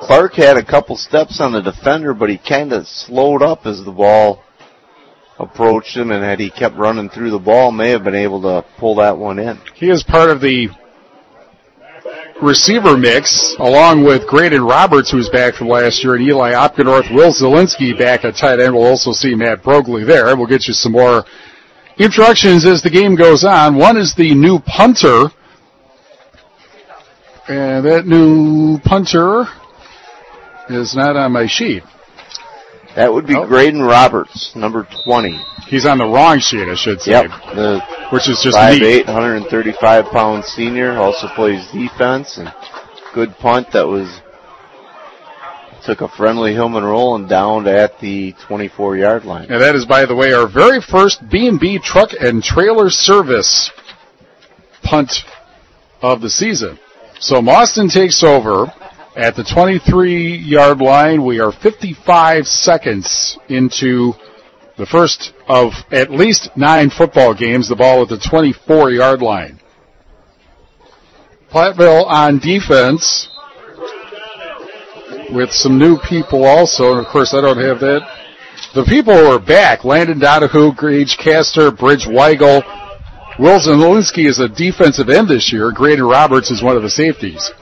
Clark had a couple steps on the defender, but he kind of slowed up as the ball approached him, and had he kept running through the ball, may have been able to pull that one in. He is part of the receiver mix, along with Graydon Roberts, who's back from last year, and Eli Opgenorth. Will Zielinski back at tight end. We'll also see Matt Brogley there. We'll get you some more introductions as the game goes on. One is the new punter, and that new punter is not on my sheet. That would be Graydon Roberts, number 20. He's on the wrong sheet, I should say. Yep. Which is just 5'8", 135-pound senior, also plays defense, and good punt that took a friendly Hillman roll and downed at the 24-yard line. And that is, by the way, our very first B&B truck and trailer service punt of the season. So Mauston takes over at the 23-yard line. We are 55 seconds into the first of at least 9 football games. The ball at the 24-yard line. Platteville on defense with some new people also. And, of course, I don't have that. The people who are back, Landon Donahue, Gage Castor, Bridge Weigel. Will Zielinski is a defensive end this year. Graydon Roberts is one of the safeties.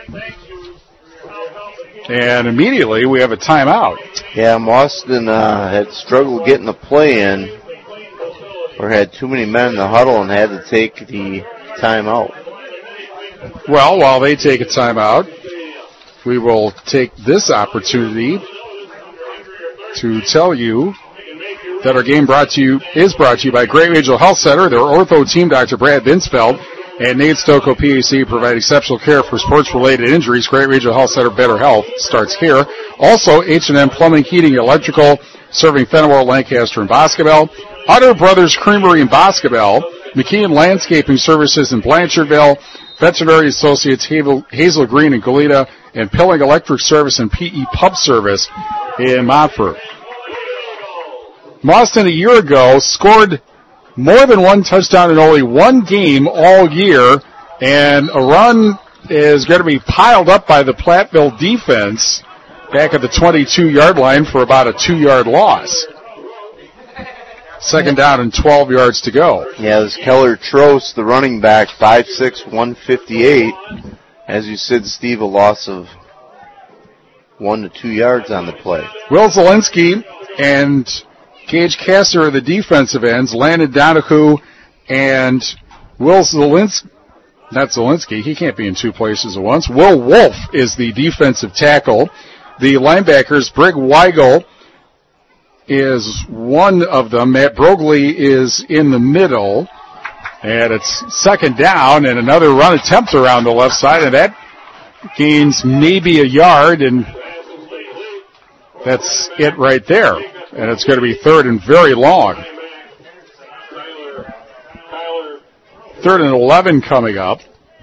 And immediately we have a timeout. Yeah, Mauston had struggled getting the play in, or had too many men in the huddle and had to take the timeout. Well, while they take a timeout, we will take this opportunity to tell you that our game is brought to you by Great Regional Health Center. Their ortho team, Dr. Brad Binsfeld and Nate Stocco, PAC, provide exceptional care for sports-related injuries. Great Regional Health Center, better health starts here. Also, H&M Plumbing, Heating, Electrical, serving Fenimore, Lancaster, and Boscobel. Utter Brothers Creamery in Boscobel. McKeon Landscaping Services in Blanchardville. Veterinary Associates, Hazel Green and Goleta. And Pilling Electric Service and PE Pub Service in Montfort. Mauston a year ago scored more than one touchdown in only one game all year, and a run is going to be piled up by the Platteville defense back at the 22-yard line for about a 2-yard loss. Second down and 12 yards to go. Yeah, this Keller Trost, the running back, 5'6", 158. As you said, Steve, a loss of 1 to 2 yards on the play. Will Zielinski and Gage Castor are the defensive ends. Landon Donahue and Will Zielinski. Not Zielinski. He can't be in two places at once. Will Wolf is the defensive tackle. The linebackers, Brig Weigel is one of them. Matt Brogley is in the middle. And it's second down and another run attempt around the left side. And that gains maybe a yard, and that's it right there. And it's going to be third and very long. 3rd and 11 coming up.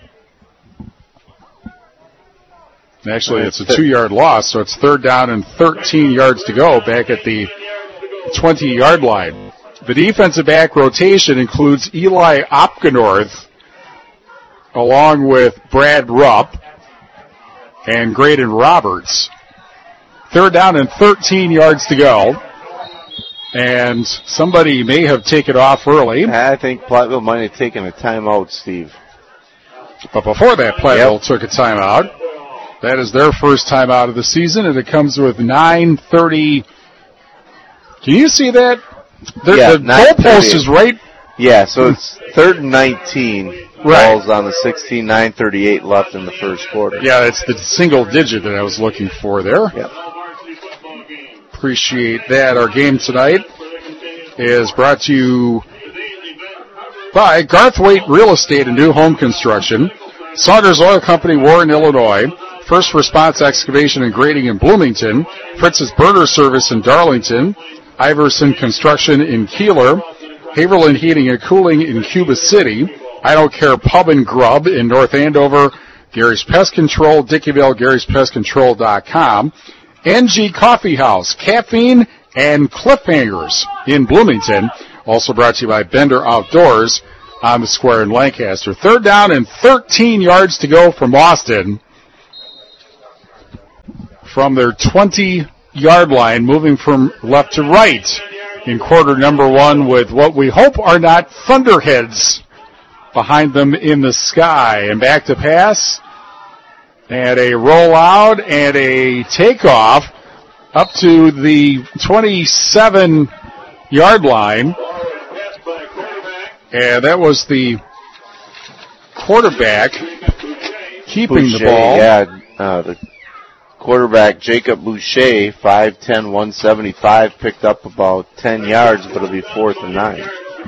Actually, it's a 2-yard loss, so it's third down and 13 yards to go back at the 20-yard line. The defensive back rotation includes Eli Opgenorth along with Brad Rupp and Graydon Roberts. Third down and 13 yards to go. And somebody may have taken off early. I think Platteville might have taken a timeout, Steve. But before that, Platteville took a timeout. That is their first timeout of the season, and it comes with 9:30. Can you see that? The goalpost is right. Yeah, so it's 3rd and 19. Right. Ball's on the 16, 9:38 left in the first quarter. Yeah, it's the single digit that I was looking for there. Yep. Appreciate that. Our game tonight is brought to you by Garthwaite Real Estate and New Home Construction, Saunders Oil Company, Warren, Illinois, First Response Excavation and Grading in Bloomington, Fritz's Burner Service in Darlington, Iverson Construction in Keeler, Haverland Heating and Cooling in Cuba City, I Don't Care Pub and Grub in North Andover, Gary's Pest Control, Dickeyville, Gary'sPestControl.com, NG Coffee House, Caffeine and Cliffhangers in Bloomington. Also brought to you by Bender Outdoors on the square in Lancaster. Third down and 13 yards to go from Mauston. from their 20-yard line, moving from left to right in quarter number 1 with what we hope are not thunderheads behind them in the sky. And back to pass, and a rollout, and a takeoff up to the 27-yard line. And that was the quarterback keeping Boucher, the ball. Yeah, the quarterback, Jacob Boucher, 5'10", 175, picked up about 10 yards, but it'll be 4th and 9.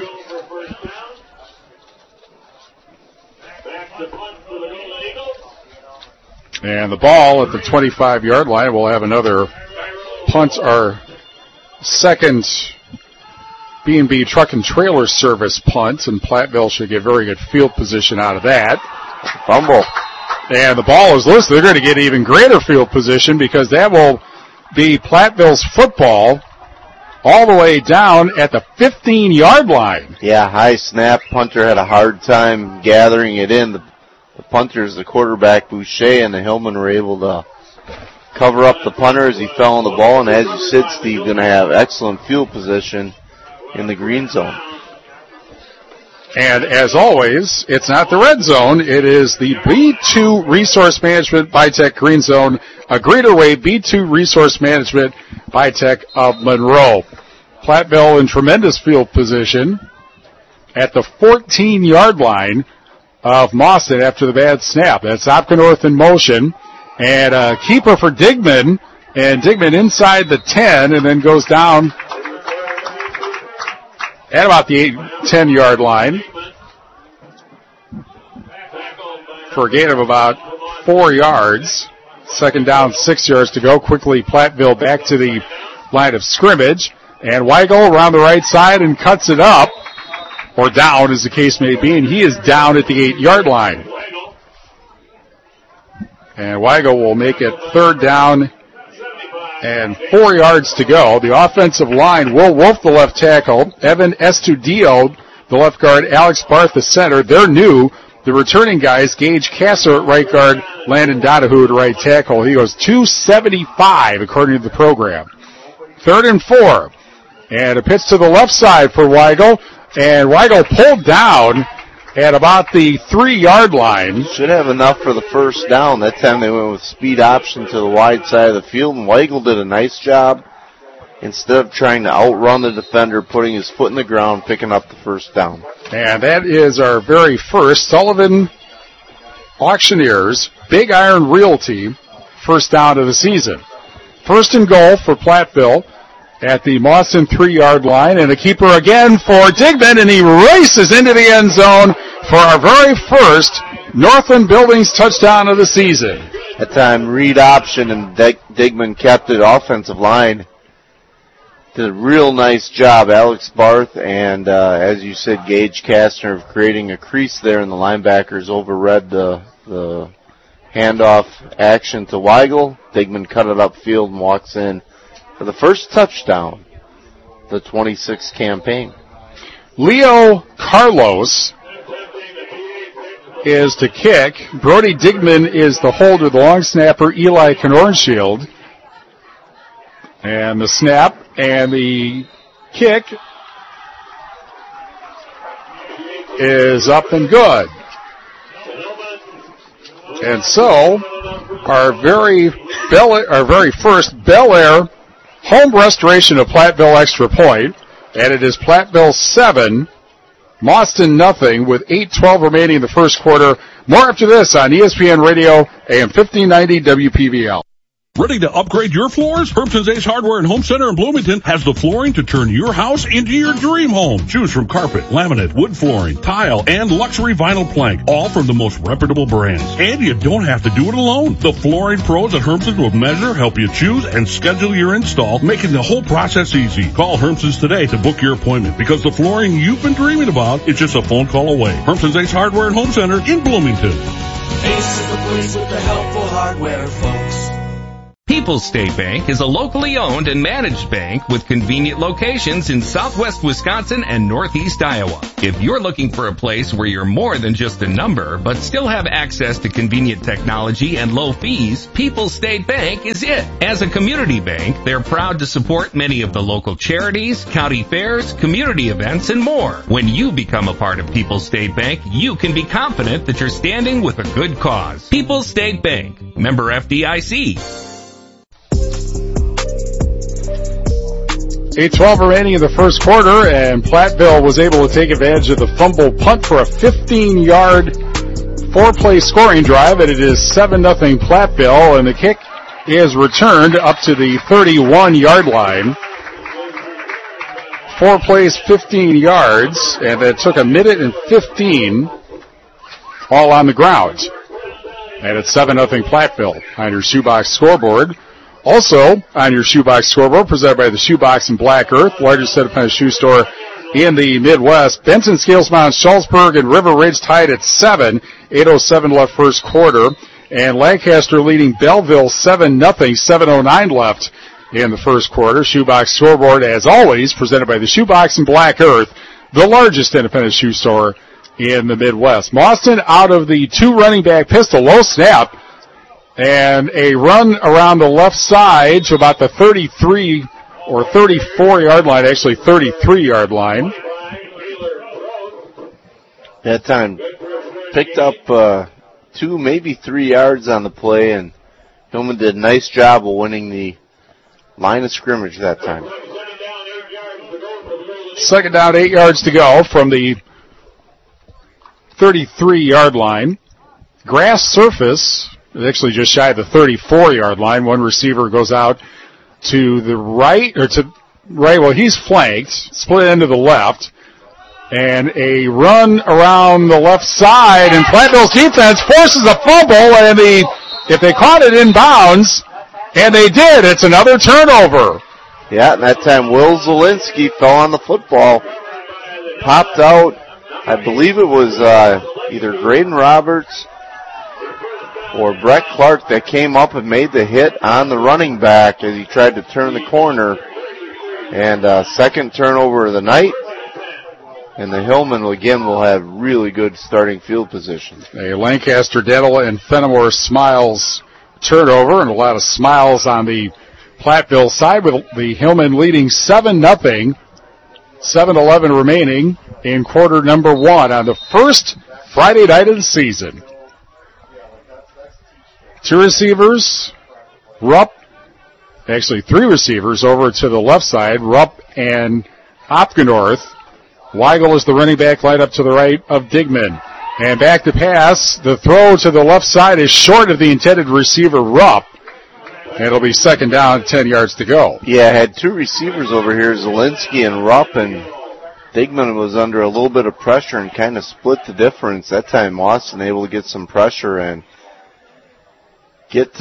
And the ball at the 25-yard line will have another punt, our second B&B Truck and Trailer Service punt, and Platteville should get very good field position out of that. Fumble. And the ball is loose. They're going to get even greater field position because that will be Platteville's football all the way down at the 15-yard line. Yeah, high snap. Punter had a hard time gathering it in. The punter's the quarterback, Boucher, and the Hillman were able to cover up the punter as he fell on the ball. And as you said, Steve, going to have excellent field position in the green zone. And as always, it's not the red zone. It is the B2 Resource Management by Tech Green Zone, a greater way B2 Resource Management by Tech of Monroe. Platteville in tremendous field position at the 14-yard line of Mauston after the bad snap. That's Opgenorth in motion. And a keeper for Digman. And Digman inside the 10 and then goes down at about the 10-yard line for a gain of about 4 yards. Second down, 6 yards to go. Quickly, Platteville back to the line of scrimmage. And Weigel around the right side and cuts it up, or down as the case may be, and he is down at the 8-yard line. And Weigel will make it third down and 4 yards to go. The offensive line, Will Wolf, the left tackle, Evan Estudio, the left guard, Alex Barth, the center. They're new. The returning guys, Gage Kasser at right guard, Landon Donahue at right tackle. He goes 275 according to the program. 3rd and 4. And a pitch to the left side for Weigel. And Weigel pulled down at about the 3-yard line. Should have enough for the first down. That time they went with speed option to the wide side of the field, and Weigel did a nice job. Instead of trying to outrun the defender, putting his foot in the ground, picking up the first down. And that is our very first Sullivan Auctioneers Big Iron Realty first down of the season. 1st and goal for Platteville at the Mauston 3-yard line, and a keeper again for Digman, and he races into the end zone for our very first Northland Buildings touchdown of the season. That time, read option, and Digman kept it. Offensive line did a real nice job. Alex Barth and, as you said, Gage Kastner of creating a crease there, and the linebackers overread the handoff action to Weigel. Digman cut it upfield and walks in for the first touchdown, the 26th campaign. Leo Carlos is to kick. Brody Digman is the holder, the long snapper, Eli Knornschild. And the snap and the kick is up and good. And so, our very first Bel Air home restoration of Platteville extra point, and it is Platteville 7, Mauston nothing, with 8:12 remaining in the first quarter. More after this on ESPN Radio, AM 1590 WPVL. Ready to upgrade your floors? Hermson's Ace Hardware and Home Center in Bloomington has the flooring to turn your house into your dream home. Choose from carpet, laminate, wood flooring, tile, and luxury vinyl plank, all from the most reputable brands. And you don't have to do it alone. The flooring pros at Hermson's will measure, help you choose, and schedule your install, making the whole process easy. Call Hermson's today to book your appointment, because the flooring you've been dreaming about is just a phone call away. Hermson's Ace Hardware and Home Center in Bloomington. Ace is the place with the helpful hardware, folks. People's State Bank is a locally owned and managed bank with convenient locations in southwest Wisconsin and northeast Iowa. If you're looking for a place where you're more than just a number, but still have access to convenient technology and low fees, People's State Bank is it. As a community bank, they're proud to support many of the local charities, county fairs, community events, and more. When you become a part of People's State Bank, you can be confident that you're standing with a good cause. People's State Bank, member FDIC. 8:12 remaining in the first quarter, and Platteville was able to take advantage of the fumble punt for a 15-yard four-play scoring drive, and it is 7-0 Platteville, and the kick is returned up to the 31-yard line. 4 plays, 15 yards, and it took a minute and 15 all on the ground. And it's 7-0 Platteville on your shoebox scoreboard. Also on your shoebox scoreboard, presented by the Shoebox in Black Earth, largest independent shoe store in the Midwest. Benton, Scales Mountain, Schultzburg, and River Ridge tied at 7. 8:07 left first quarter. And Lancaster leading Belleville 7-0, 7:09 left in the first quarter. Shoebox scoreboard, as always, presented by the Shoebox in Black Earth, the largest independent shoe store in the Midwest. Mauston out of the 2 running back pistol, low snap, and a run around the left side to about the 33 or 34-yard line, actually 33-yard line. That time picked up 2, maybe 3 yards on the play, and Hillman did a nice job of winning the line of scrimmage that time. Second down, 8 yards to go from the 33-yard line. Grass surface, actually just shy of the 34-yard line. One receiver goes out to the right, well, he's flanked, split into the left, and a run around the left side, and Platteville's defense forces a fumble, and if they caught it in bounds, and they did, it's another turnover. Yeah, and that time Will Zielinski fell on the football, popped out. I believe it was either Graydon Roberts or Brett Clark that came up and made the hit on the running back as he tried to turn the corner. And second turnover of the night. And the Hillman, again, will have really good starting field position. A Lancaster Dental and Fenimore Smiles turnover, and a lot of smiles on the Platteville side, with the Hillman leading 7-0. 7:11 remaining in quarter number 1 on the first Friday night of the season. 2 receivers, Rupp, actually 3 receivers over to the left side, Rupp and Opgenorth. Weigel is the running back, light up to the right of Digman. And back to pass. The throw to the left side is short of the intended receiver, Rupp. And it'll be second down, 10 yards to go. Yeah, had 2 receivers over here, Zielinski and Rupp, and Digman was under a little bit of pressure and kind of split the difference. That time Austin able to get some pressure and get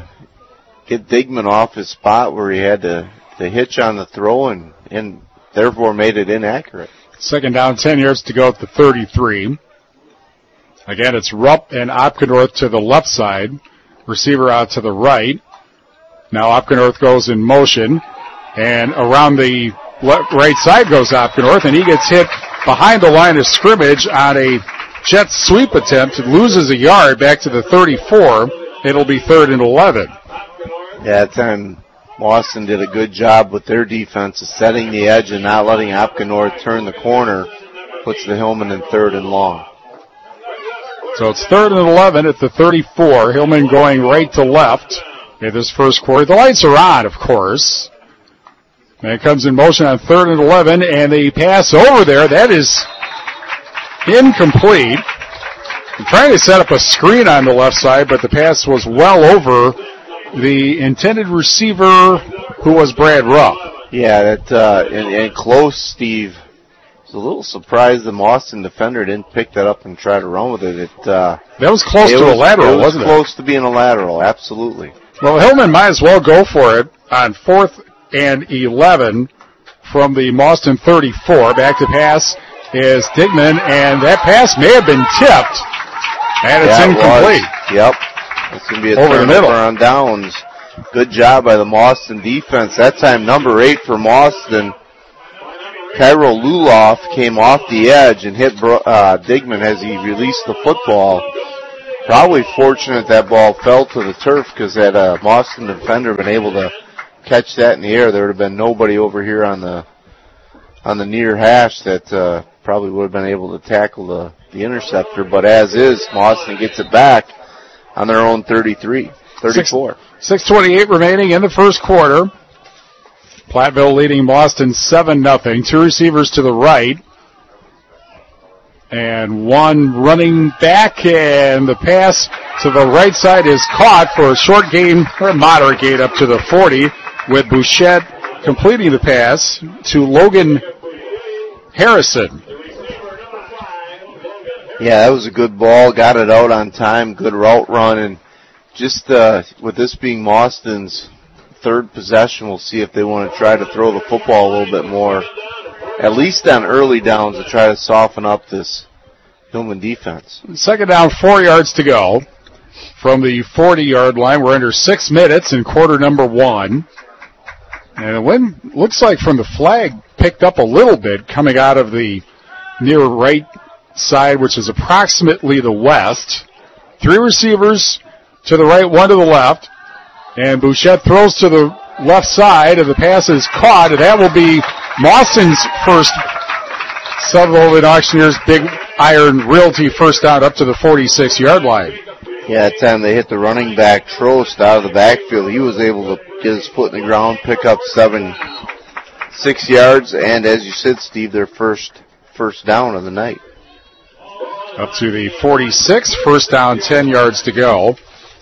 Digman off his spot where he had to hitch on the throw and therefore made it inaccurate. Second down, 10 yards to go at the 33. Again, it's Rupp and Opgenorth to the left side. Receiver out to the right. Now Opgenorth goes in motion, and around the right side goes Opgenorth, and he gets hit behind the line of scrimmage on a jet sweep attempt. It loses a yard back to the 34. It'll be 3rd and 11. Yeah, that time Boston did a good job with their defense of setting the edge and not letting Opgenorth turn the corner. Puts the Hillman in 3rd and long. So it's 3rd and 11 at the 34. Hillman going right to left in this first quarter. The lights are on, of course. And it comes in motion on 3rd and 11, and the pass over there, that is incomplete. I'm trying to set up a screen on the left side, but the pass was well over the intended receiver, who was Brad Rupp. Yeah, that and close, Steve. I was a little surprised the Boston defender didn't pick that up and try to run with it. That was close to a lateral, wasn't it? It was close to being a lateral, absolutely. Well, Hillman might as well go for it on 4th and 11 from the Boston 34. Back to pass is Digman, and that pass may have been tipped, and it's incomplete. Yep. It's going to be a over the middle on downs. Good job by the Mauston defense. That time, number 8 for Mauston, Cairo Luloff, came off the edge and hit Digman as he released the football. Probably fortunate that ball fell to the turf, because had Mauston defender been able to catch that in the air, there would have been nobody over here on the near hash that probably would have been able to tackle the interceptor. But as is, Mauston gets it back on their own 34. 6:28 remaining in the first quarter. Platteville leading Mauston 7-0. 2 receivers to the right. And 1 running back, and the pass to the right side is caught for a short gain, or a moderate gain up to the 40, with Bouchette completing the pass to Logan Harrison. Yeah, that was a good ball. Got it out on time. Good route run. And just with this being Mauston's third possession, we'll see if they want to try to throw the football a little bit more, at least on early downs, to try to soften up this Hillman defense. Second down, 4 yards to go from the 40-yard line. We're under 6 minutes in quarter number 1. And the wind looks like from the flag picked up a little bit coming out of the near right side, which is approximately the west. 3 receivers to the right, 1 to the left. And Bouchette throws to the left side, and the pass is caught, and that will be Mauston's first Sutherland Auctioneers Big Iron Realty first down up to the 46-yard line. Yeah, that time they hit the running back, Trost, out of the backfield. He was able to get his foot in the ground, pick up 6 yards, and as you said, Steve, their first down of the night. Up to the 46, first down, 10 yards to go.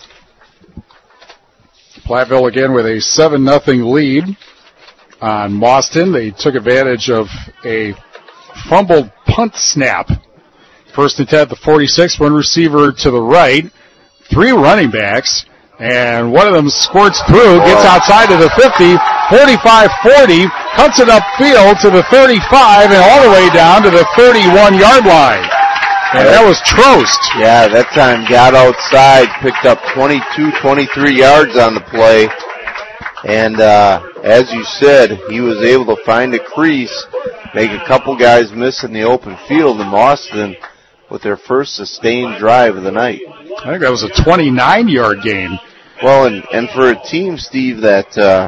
Platteville again with a 7-0 lead on Mauston. They took advantage of a fumbled punt snap. First and 10 at the 46, 1 receiver to the right, 3 running backs, and one of them squirts through, gets outside of the 50, 45-40, cuts it upfield to the 35, and all the way down to the 31-yard line. And that was Trost. Yeah, that time got outside, picked up 22, 23 yards on the play. And as you said, he was able to find a crease, make a couple guys miss in the open field, and Mauston with their first sustained drive of the night. I think that was a 29-yard gain. Well, and for a team, Steve, that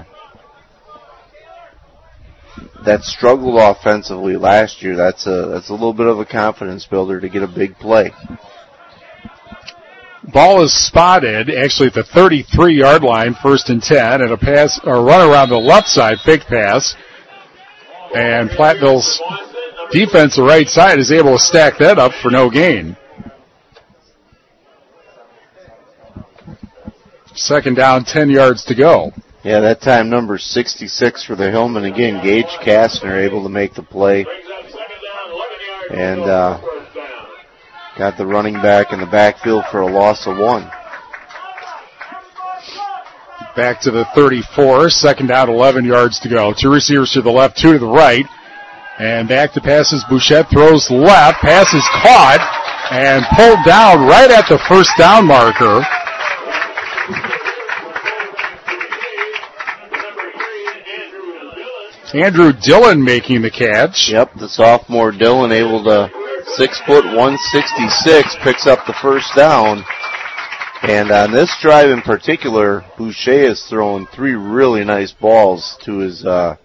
struggled offensively last year, that's a little bit of a confidence builder to get a big play. Ball is spotted actually at the 33-yard line, first and 10, and a run around the left side, fake pass. And Platteville's defense, the right side, is able to stack that up for no gain. Second down, 10 yards to go. Yeah, that time number 66 for the Hillman. Again, Gage Kastner able to make the play. And got the running back in the backfield for a loss of 1. Back to the 34, second down, 11 yards to go. 2 receivers to the left, 2 to the right. And back to passes. Bouchette throws left. Pass is caught and pulled down right at the first down marker. Andrew Dillon making the catch. Yep, the sophomore Dillon able to 6 foot 166, picks up the first down. And on this drive in particular, Boucher has thrown 3 really nice balls to his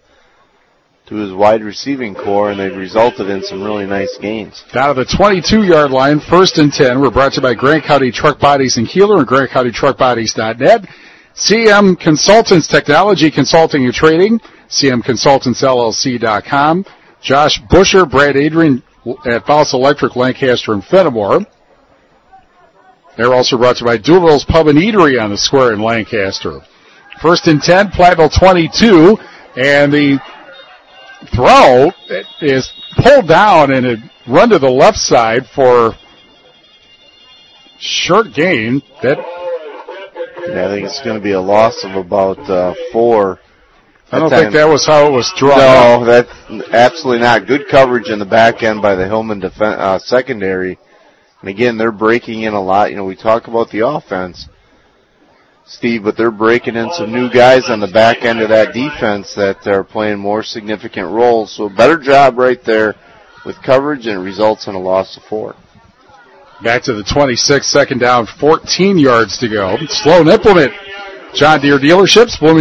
wide receiving core, and they've resulted in some really nice gains. Down to the 22-yard line, first and 10. We're brought to you by Grant County Truck Bodies in Keeler and GrantCountyTruckBodies.net. CM Consultants, Technology Consulting and Trading, CMConsultantsLLC.com. Josh Busher, Brad Adrian at Falls Electric, Lancaster, and Fenimore. They're also brought to you by Doolittle Pub and Eatery on the Square in Lancaster. First and 10, Platteville 22, and the throw is pulled down and a run to the left side for short gain. I think it's going to be a loss of about 4. I don't think that was how it was drawn. No, that's absolutely not. Good coverage in the back end by the Hillman secondary. And again, they're breaking in a lot. You know, we talk about the offense. Steve, but they're breaking in some new guys on the back end of that defense that are playing more significant roles. So a better job right there with coverage, and it results in a loss of 4. Back to the 26, second down, 14 yards to go. Sloan Implement, John Deere dealerships, Bloomington